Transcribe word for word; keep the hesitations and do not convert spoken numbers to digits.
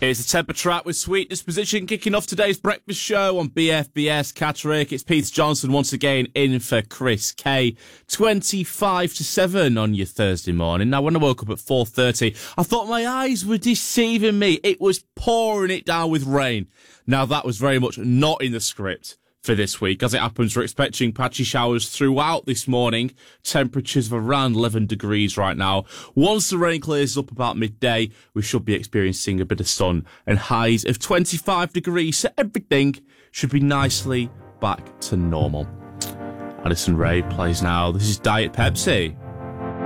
It's a temper trap with Sweet Disposition kicking off today's breakfast show on B F B S Catterick. It's Peter Johnson once again in for Chris Kay. twenty-five to seven on your Thursday morning. Now, when I woke up at four thirty, I thought my eyes were deceiving me. It was pouring it down with rain. Now, that was very much not in the script for this week. As it happens, we're expecting patchy showers throughout this morning. Temperatures of around eleven degrees right now. Once the rain clears up about midday, we should be experiencing a bit of sun and highs of twenty-five degrees. So everything should be nicely back to normal. Addison Rae plays now. This is Diet Pepsi.